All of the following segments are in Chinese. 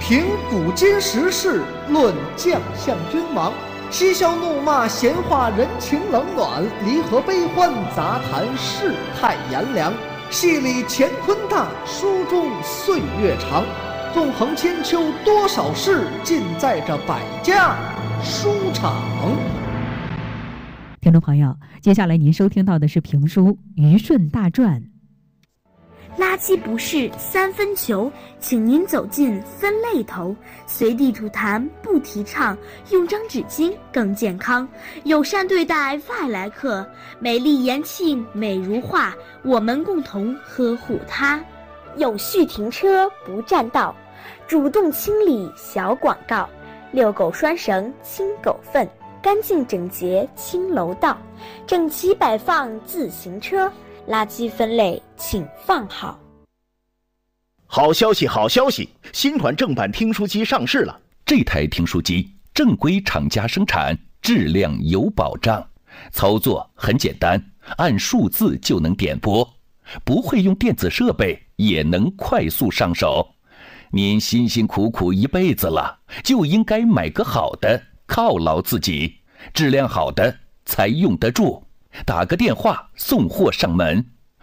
评古今时事，论将相君王，嬉笑怒骂，闲话人情冷暖，离合悲欢，杂谈世态炎凉。戏里乾坤大，书中岁月长。纵横千秋，多少事，尽在这百家书场。 听众朋友，接下来您收听到的是评书《虞舜大传》。 垃圾不是三分球，请您走进分类头，随地吐痰不提倡，用张纸巾更健康，友善对待外来客，美丽言庆美如画，我们共同呵护它。有序停车不占道，主动清理小广告，遛狗拴绳清狗粪，干净整洁清楼道，整齐摆放自行车，垃圾分类请放好。 好消息，好消息！新款正版听书机上市了。 这台听书机正规厂家生产，质量有保障，操作很简单，按数字就能点播，不会用电子设备也能快速上手。您辛辛苦苦一辈子了，就应该买个好的，犒劳自己。质量好的才用得住。打个电话送货上门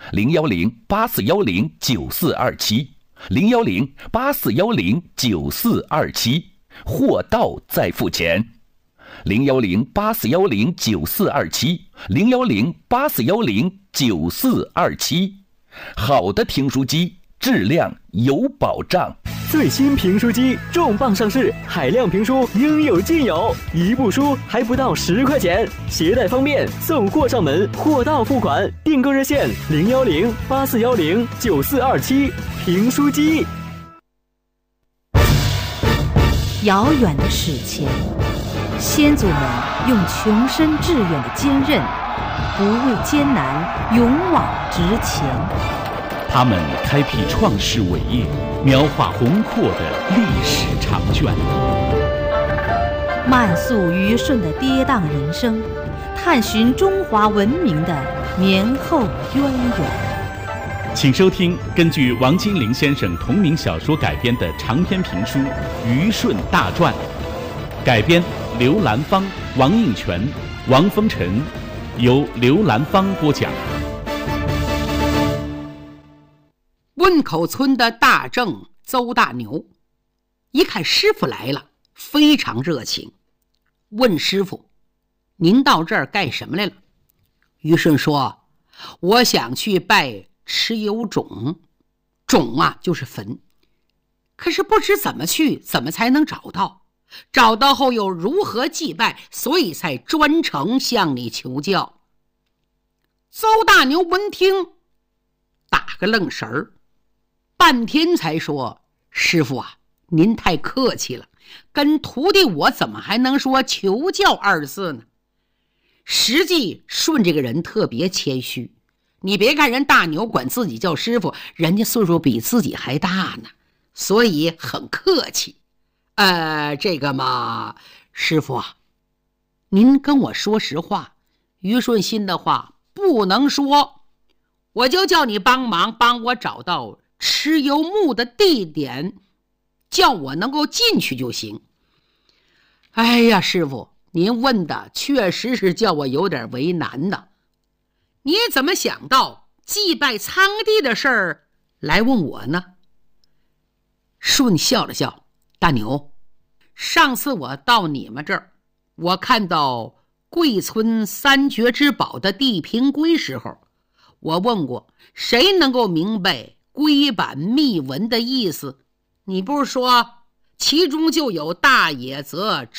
，010-8410-9427，010-8410-9427，货到再付钱。010-8410-9427，010-8410-9427，好的听书机，质量有保障。 最新评书机重磅上市，海量评书应有尽有，一部书还不到10块钱，携带方便，送货上门，货到付款。订购热线010-8410-9427，评书机。 遥远的史前，先祖们用穷深致远的坚韧，不畏艰难，勇往直前。 他们开辟创世伟业，描画宏阔的历史长卷， 漫溯虞舜的跌宕人生，探寻中华文明的绵厚渊源。 请收听根据王金陵先生同名小说改编的长篇评书《虞舜大传》，改编刘兰芳、王应权、王风尘，由刘兰芳播讲。 温口村的大正邹大牛一看师傅来了，非常热情，问师傅：“您到这儿干什么来了？”虞舜说：“我想去拜蚩尤冢，冢啊就是坟，可是不知怎么去，怎么才能找到？找到后又如何祭拜？所以才专程向你求教。”邹大牛闻听，打个愣神儿，半天才说：“师傅啊，您太客气了，跟徒弟我怎么还能说求教二字呢？”实际舜这个人特别谦虚，你别看人大牛管自己叫师傅，人家岁数比自己还大呢，所以很客气。这个嘛，师傅啊，您跟我说实话，虞舜心的话不能说，我就叫你帮忙，帮我找到蚩尤墓的地点，叫我能够进去就行。哎呀，师傅，您问的确实是叫我有点为难的。你怎么想到祭拜苍帝的事儿来问我呢？舜笑了笑：“大牛，上次我到你们这儿，我看到贵村三绝之宝的地平龟时候，我问过谁能够明白龟板密文的意思，你不是说其中就有大野泽